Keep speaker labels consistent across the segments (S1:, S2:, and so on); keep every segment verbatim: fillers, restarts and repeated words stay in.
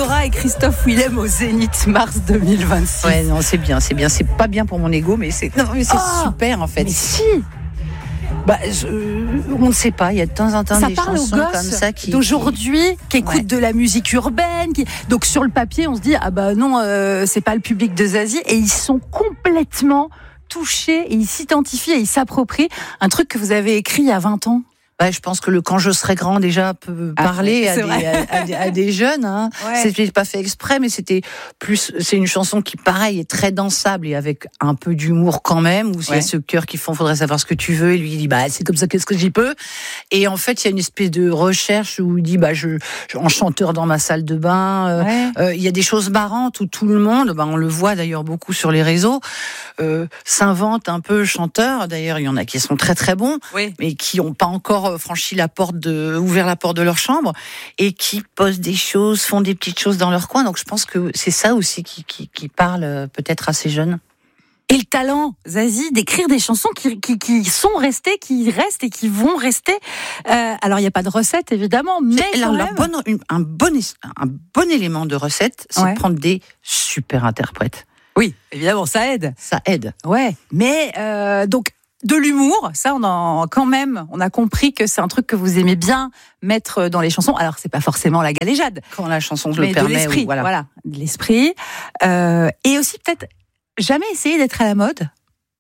S1: Barbara et Christophe Willem au Zénith mars deux mille vingt-six.
S2: Ouais, non, c'est bien, c'est bien. C'est pas bien pour mon ego, mais c'est, non, mais c'est
S1: oh,
S2: super en fait.
S1: Mais si.
S2: Bah, je, on ne sait pas. Il y a de temps en temps
S1: ça
S2: des
S1: parle
S2: chansons
S1: aux gosses
S2: comme ça qui
S1: d'aujourd'hui, qui écoutent
S2: ouais.
S1: de la musique urbaine. Qui... Donc sur le papier, on se dit ah bah non, euh, c'est pas le public de Zazie, et ils sont complètement touchés et ils s'identifient et ils s'approprient un truc que vous avez écrit il y a vingt ans.
S2: Bah, je pense que le Quand je serai grand déjà peut
S1: ah,
S2: parler à des, à, à, des, à des jeunes. Hein.
S1: Ouais.
S2: C'était pas fait exprès, mais c'était plus. C'est une chanson qui, pareil, est très dansable et avec un peu d'humour quand même. Où il y a ce cœur qui font, faudrait savoir ce que tu veux. Et lui il dit bah c'est comme ça, qu'est-ce que j'y peux. Et en fait, il y a une espèce de recherche où il dit bah je, je en chanteur dans ma salle de bain. Euh,
S1: ouais.
S2: euh, il y a des choses marrantes où tout le monde, bah on le voit d'ailleurs beaucoup sur les réseaux, euh, s'invente un peu chanteur. D'ailleurs, il y en a qui sont très très bons,
S1: oui.
S2: mais qui n'ont pas encore franchi la porte de, ouvert la porte de leur chambre et qui posent des choses, font des petites choses dans leur coin. Donc je pense que c'est ça aussi qui, qui, qui parle peut-être à ces jeunes.
S1: Et le talent, Zazie, d'écrire des chansons qui, qui, qui sont restées, qui restent et qui vont rester. Euh, alors il n'y a pas de recette évidemment, mais
S2: c'est,
S1: quand
S2: alors,
S1: même...
S2: bon, une, un, bon, un bon élément de recette, c'est
S1: ouais.
S2: de prendre des super interprètes.
S1: Oui, évidemment, ça aide.
S2: Ça aide.
S1: Ouais, mais euh, donc de l'humour, ça on en quand même, on a compris que c'est un truc que vous aimez bien mettre dans les chansons. Alors c'est pas forcément la galéjade,
S2: quand la chanson
S1: mais
S2: le permet.
S1: De l'esprit,
S2: ou, voilà.
S1: voilà, de l'esprit. Euh, et aussi peut-être jamais essayer d'être à la mode.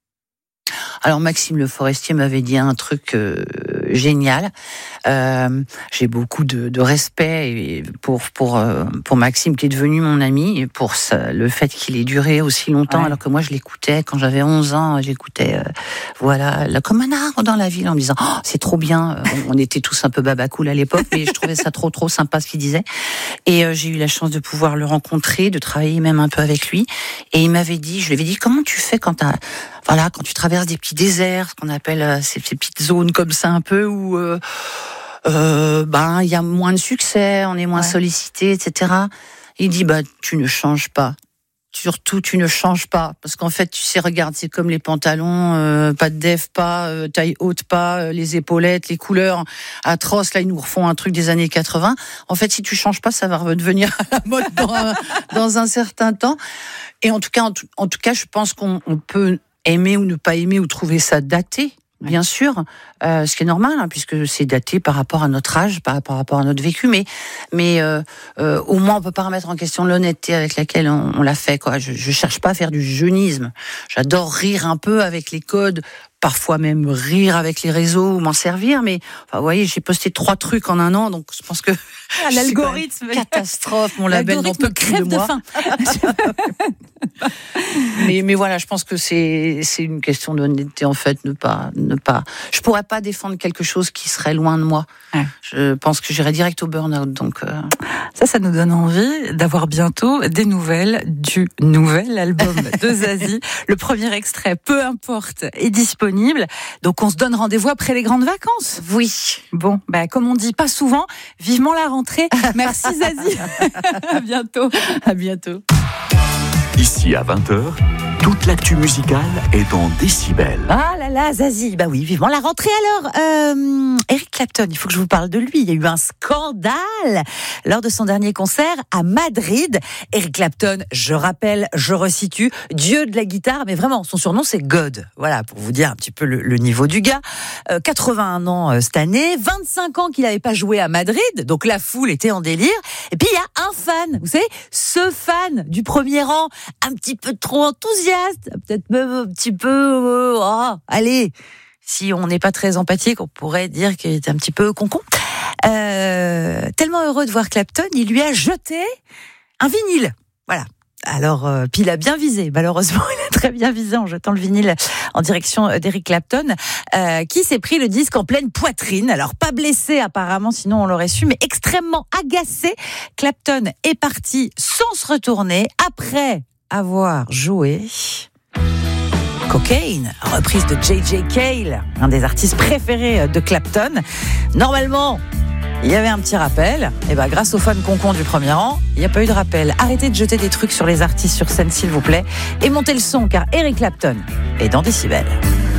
S2: Alors Maxime Le Forestier m'avait dit un truc euh, génial. Euh, j'ai beaucoup de, de respect pour pour euh, pour Maxime qui est devenu mon ami et pour ça, le fait qu'il ait duré aussi longtemps, ouais. alors que moi je l'écoutais quand j'avais onze ans. J'écoutais euh, voilà là, comme un arbre dans la ville en me disant oh, c'est trop bien. On, on était tous un peu babacool à l'époque, mais je trouvais ça trop trop sympa ce qu'il disait. Et euh, j'ai eu la chance de pouvoir le rencontrer, de travailler même un peu avec lui. Et il m'avait dit, je lui avais dit comment tu fais quand t'as Voilà, quand tu traverses des petits déserts, ce qu'on appelle euh, ces, ces petites zones comme ça un peu où euh, euh, ben il y a moins de succès, on est moins ouais. sollicité, et cetera. Il dit bah tu ne changes pas. Surtout tu ne changes pas parce qu'en fait tu sais regarde c'est comme les pantalons euh, pas de def pas euh, taille haute pas euh, les épaulettes les couleurs atroces là ils nous refont un truc des années quatre-vingts. En fait si tu changes pas ça va redevenir à la mode dans un, dans un certain temps. Et en tout cas en tout, en tout cas je pense qu'on on peut aimer ou ne pas aimer ou trouver ça daté, bien sûr, euh, ce qui est normal, hein, puisque c'est daté par rapport à notre âge, par, par rapport à notre vécu, mais, mais euh, euh, au moins on peut pas remettre en question l'honnêteté avec laquelle on, on l'a fait. Quoi. Je, je cherche pas à faire du jeunisme. J'adore rire un peu avec les codes, parfois même rire avec les réseaux ou m'en servir, mais enfin, vous voyez, j'ai posté trois trucs en un an, donc je pense que
S1: ah, l'algorithme,
S2: catastrophe, mon label n'en peut plus de moi. mais, mais voilà, je pense que c'est, c'est une question d'honnêteté en fait, ne pas, ne pas. Je pourrais pas défendre quelque chose qui serait loin de moi. Ouais. Je pense que j'irais direct au burn-out. Donc euh...
S1: ça, ça nous donne envie d'avoir bientôt des nouvelles du nouvel album de Zazie. Le premier extrait, peu importe, est disponible. Donc on se donne rendez-vous après les grandes vacances.
S2: Oui.
S1: Bon, bah comme on dit pas souvent, vivement la rentrée. Merci Zazie. À bientôt.
S2: À bientôt.
S3: Ici à vingt heures, toute l'actu musicale est en décibels.
S1: Ah là là, Zazie, bah oui, vivement la rentrée alors. Euh, Eric Clapton, il faut que je vous parle de lui. Il y a eu un scandale lors de son dernier concert à Madrid. Eric Clapton, je rappelle, je resitue, dieu de la guitare, mais vraiment, son surnom c'est God. Voilà, pour vous dire un petit peu le, le niveau du gars. Euh, quatre-vingt-un ans euh, cette année, vingt-cinq ans qu'il n'avait pas joué à Madrid, donc la foule était en délire. Et puis il y a un fan, vous savez, ce fan du premier rang, un petit peu trop enthousiaste, peut-être même un petit peu... Euh, oh, allez, si on n'est pas très empathique, on pourrait dire qu'il était un petit peu concon. Euh, tellement heureux de voir Clapton, il lui a jeté un vinyle. Voilà. Alors, euh, puis il a bien visé, malheureusement, il a très bien visé en jetant le vinyle en direction d'Eric Clapton, euh, qui s'est pris le disque en pleine poitrine. Alors, pas blessé apparemment, sinon on l'aurait su, mais extrêmement agacé. Clapton est parti sans se retourner après avoir joué Cocaine, reprise de J J Cale, un des artistes préférés de Clapton. Normalement, il y avait un petit rappel. Et ben, grâce aux fans concons du premier rang, il n'y a pas eu de rappel. Arrêtez de jeter des trucs sur les artistes sur scène, s'il vous plaît, et montez le son, car Eric Clapton est dans Décibel.